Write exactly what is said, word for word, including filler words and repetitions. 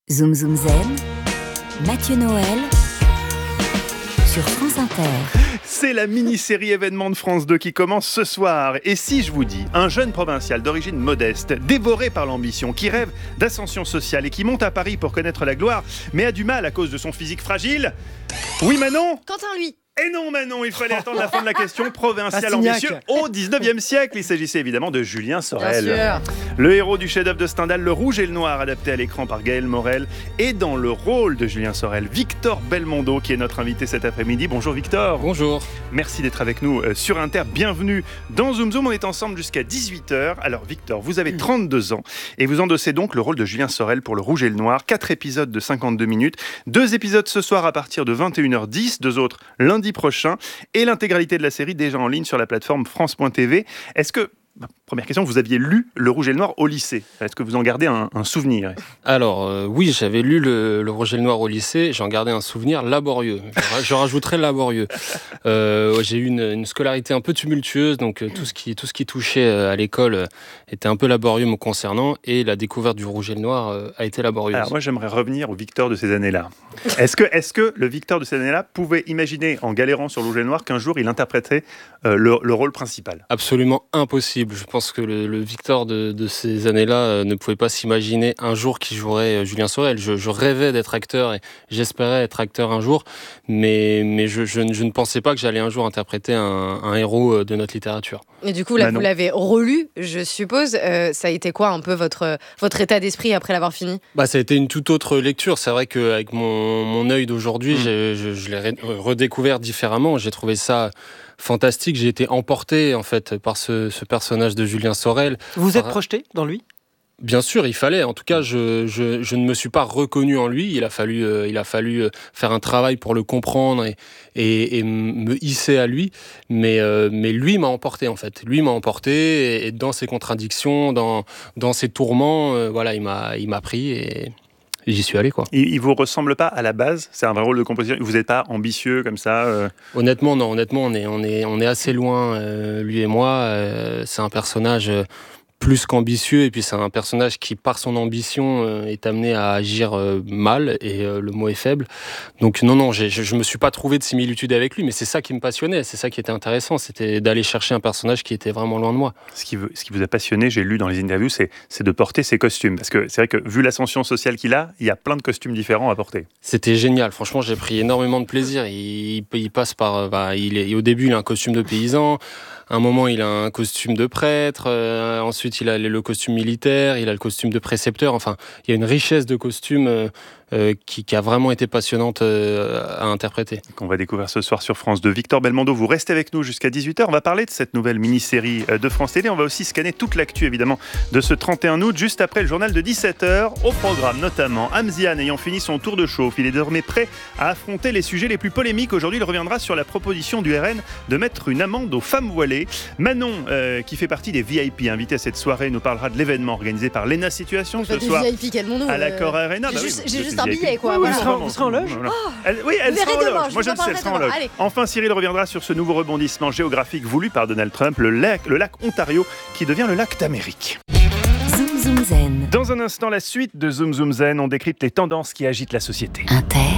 Zoom Zoom Zen, Mathieu Noël sur France Inter. C'est la mini-série événement de France deux qui commence ce soir. Et si je vous dis, un jeune provincial d'origine modeste, dévoré par l'ambition, qui rêve d'ascension sociale et qui monte à Paris pour connaître la gloire, mais a du mal à cause de son physique fragile. Oui Manon ? Quentin, lui. Et non Manon, il fallait attendre la fin de la question. Provincial Rastignac. ambitieux au dix-neuvième siècle. Il s'agissait évidemment de Julien Sorel. Bien sûr. Le héros du chef-d'œuvre de Stendhal, Le Rouge et le Noir, adapté à l'écran par Gaël Morel. Et dans le rôle de Julien Sorel, Victor Belmondo, qui est notre invité cet après-midi. Bonjour Victor. Bonjour. Merci d'être avec nous euh, sur Inter. Bienvenue dans Zoom Zoom. On est ensemble jusqu'à dix-huit heures. Alors Victor, vous avez trente-deux ans et vous endossez donc le rôle de Julien Sorel pour Le Rouge et le Noir. Quatre épisodes de cinquante-deux minutes. Deux épisodes ce soir à partir de vingt et une heures dix. Deux autres lundi prochain. Et l'intégralité de la série déjà en ligne sur la plateforme France point T V. Est-ce que, première question, vous aviez lu Le Rouge et le Noir au lycée ? Est-ce que vous en gardez un, un souvenir ? Alors, euh, oui, j'avais lu le, le Rouge et le Noir au lycée. J'en gardais un souvenir laborieux. Je, je rajouterais laborieux. Euh, j'ai eu une, une scolarité un peu tumultueuse, donc euh, tout ce qui, tout ce qui touchait euh, à l'école euh, était un peu laborieux me concernant. Et la découverte du Rouge et le Noir euh, a été laborieuse. Alors moi, j'aimerais revenir au Victor de ces années-là. Est-ce que, est-ce que le Victor de ces années-là pouvait imaginer, en galérant sur Le Rouge et le Noir, qu'un jour il interpréterait euh, le, le rôle principal ? Absolument impossible. Je pense que le, le Victor de, de ces années-là euh, ne pouvait pas s'imaginer un jour qu'il jouerait euh, Julien Sorel. Je, je rêvais d'être acteur et j'espérais être acteur un jour, mais, mais je, je, je ne pensais pas que j'allais un jour interpréter un, un héros de notre littérature. Et du coup, là, Bah vous non. l'avez relu, je suppose. Euh, ça a été quoi un peu votre, votre état d'esprit après l'avoir fini ? Bah, ça a été une toute autre lecture. C'est vrai qu'avec mon, mon œil d'aujourd'hui, Mmh. j'ai- je, je l'ai ré- redécouvert différemment. J'ai trouvé ça fantastique. J'ai été emporté en fait par ce, ce personnage de Julien Sorel. Vous êtes Par- projeté dans lui ? Bien sûr, il fallait. En tout cas, je, je, je ne me suis pas reconnu en lui. Il a fallu, euh, il a fallu euh, faire un travail pour le comprendre et, et, et me hisser à lui. Mais, euh, mais lui m'a emporté, en fait. Lui m'a emporté et, et dans ses contradictions, dans, dans ses tourments, euh, voilà, il m'a, il m'a pris et, et j'y suis allé, quoi. Il, il vous ressemble pas à la base ? C'est un vrai rôle de compositeur. Vous n'êtes pas ambitieux comme ça euh... Honnêtement, non. Honnêtement, on est, on est, on est assez loin, euh, lui et moi. Euh, c'est un personnage euh, plus qu'ambitieux, et puis c'est un personnage qui, par son ambition, euh, est amené à agir euh, mal, et euh, le mot est faible. Donc non, non, j'ai, je, je me suis pas trouvé de similitude avec lui, mais c'est ça qui me passionnait, c'est ça qui était intéressant, c'était d'aller chercher un personnage qui était vraiment loin de moi. Ce qui, veut- ce qui vous a passionné, j'ai lu dans les interviews, c'est, c'est de porter ses costumes. Parce que c'est vrai que vu l'ascension sociale qu'il a, il y a plein de costumes différents à porter. C'était génial, franchement j'ai pris énormément de plaisir. Il, il passe par, euh, bah, il est, au début il a un costume de paysan, à un moment il a un costume de prêtre, euh, ensuite il a le costume militaire, il a le costume de précepteur, enfin il y a une richesse de costumes euh, euh, qui, qui a vraiment été passionnante euh, à interpréter. Qu'on va découvrir ce soir sur France deux. Victor Belmondo, vous restez avec nous jusqu'à dix-huit heures. On va parler de cette nouvelle mini-série euh, de France Télé. On va aussi scanner toute l'actu évidemment de ce trente et un août, juste après le journal de dix-sept heures. Au programme notamment Hamzian ayant fini son tour de chauffe. Il est désormais prêt à affronter les sujets les plus polémiques. Aujourd'hui, il reviendra sur la proposition du R N de mettre une amende aux femmes voilées. Manon, euh, qui fait partie des V I P invités à cette soirée, nous parlera de l'événement organisé par Lena Situation ce Pas des soir V I P, quel mon à l'Accor Arena. J'ai Bah oui, juste, vous j'ai êtes juste des un V I P. billet, quoi. Oui, oui, voilà. vous serez en- vraiment. vous serez en loge Voilà. Elle- Oui, elle Vous sera en verrez demain, loge. je Moi, vous je en le sais, elle parlerai sera en demain. loge. Allez. Enfin, Cyril reviendra sur ce nouveau rebondissement géographique voulu par Donald Trump, le lac, le lac Ontario, qui devient le lac d'Amérique. Zoom Zoom Zen, Dans un instant, la suite de Zoom Zoom Zen, on décrypte les tendances qui agitent la société. Inter.